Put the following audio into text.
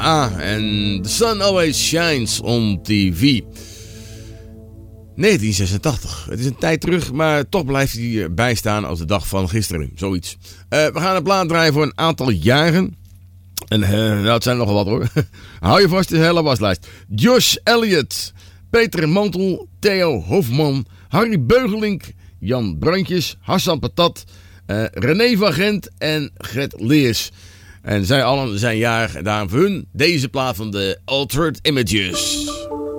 en The Sun Always Shines on TV. 1986. Het is een tijd terug, maar toch blijft hij bijstaan als de dag van gisteren. Zoiets. We gaan een plaat draaien voor een aantal jaren. En nou, het zijn nogal wat hoor. Hou je vast, de hele waslijst. Josh Elliott, Peter Mantel, Theo Hofman, Harry Beugelink, Jan Brandjes, Hassan Patat, René van Gent en Gert Leers. En zij allen zijn jarig. En daarom voor hun deze plaat van de Altered Images.